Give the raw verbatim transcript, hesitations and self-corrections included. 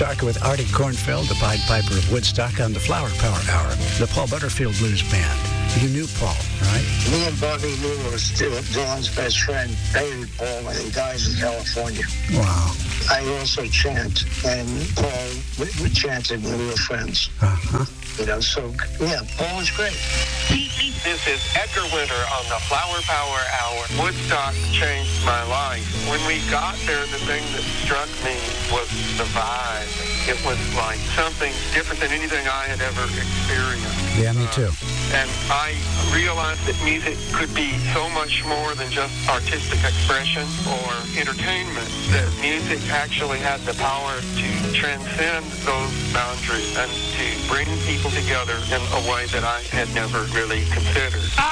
Talking with Artie Kornfeld, the Pied Piper of Woodstock, on the Flower Power Hour, the Paul Butterfield Blues Band. You knew Paul, right? Me and Bobby Lou was still Dylan's best friend, buried Paul when he dies in California. Wow. I also chant, and Paul, we, we chanted when we were friends. Uh-huh. You know, so, yeah, Paul was great. This is Edgar Winter on the Flower Power Hour. Woodstock changed my life. When we got there, the thing that struck me was the vibe. It was like something different than anything I had ever experienced. Yeah, me too. Uh, and I realized that music could be so much more than just artistic expression or entertainment, that music actually had the power to transcend those boundaries and to bring people together in a way that I had never really considered.